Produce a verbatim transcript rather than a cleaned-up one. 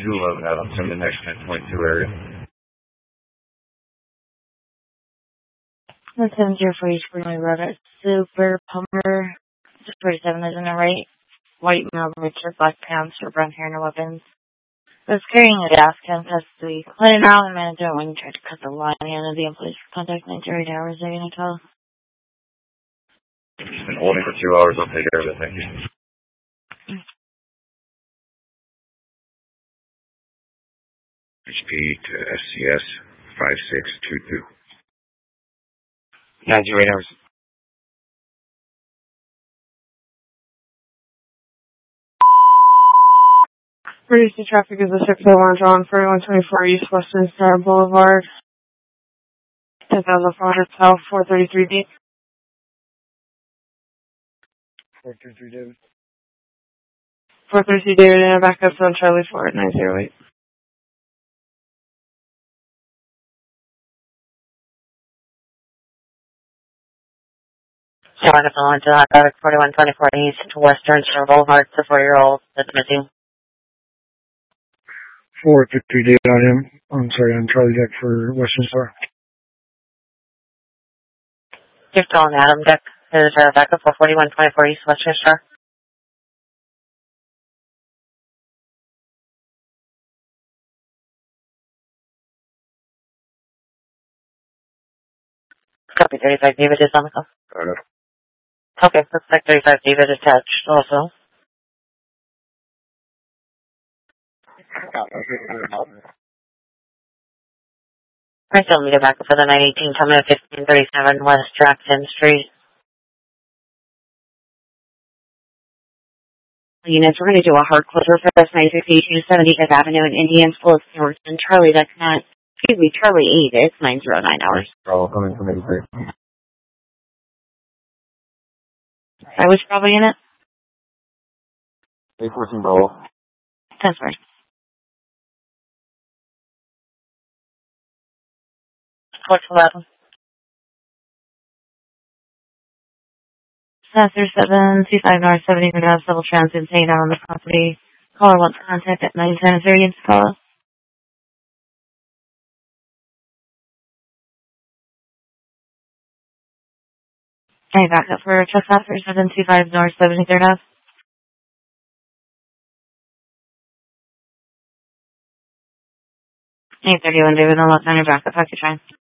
two eleven out on the next ten point two area. That's seven zero four each for my brother. Super Pumper. Just forty-seven is in the right. White male, Richard, black pants, or brown hair, no weapons. Was carrying a gas can past the let it out and manager when you tried to cut the line at the end of the employee's contact nine to eight hours they're gonna tell. Just been holding for two hours, I'll take care of it, thank you. H P to S C S five six two two. Nine to eight hours. Emergency traffic is a six oh one John forty-one twenty-four East Western Star Boulevard. ten thousand four hundred South, four thirty-three D. four thirty-three David. four thirty-three David and a backup on Charlie four at nine zero eight. John on to forty-one twenty-four East Western Star Boulevard, the four-year-old that's missing. four fifty David on him. I'm sorry, on Charlie Deck for Western Star. You're still on Adam Deck. There's a backup for forty-one twenty-four East Western Star. Copy, thirty-five David is on the call. Got it. Okay, looks like thirty-five David attached also. I still need a backup for the nine eighteen coming at fifteen thirty-seven West Jackson Street. Units, we're going to do a hard closure for this nine fifty-two seventieth Avenue in Indian School of Norton. Charlie, that's not, excuse me, Charlie eight, it's nine zero nine hours. Oh, coming from eighty-three. I was probably in it. eight fourteen Bravo. That's right. What's eleven? Saucer seven two five North seventy North Double Transit staying on the property. Caller wants contact at nine ten thirty and call. Okay, back up for Chuck Saucer seven two five North seventy-third Ave. eight thirty-one David, I'll let down your backup. How you trying?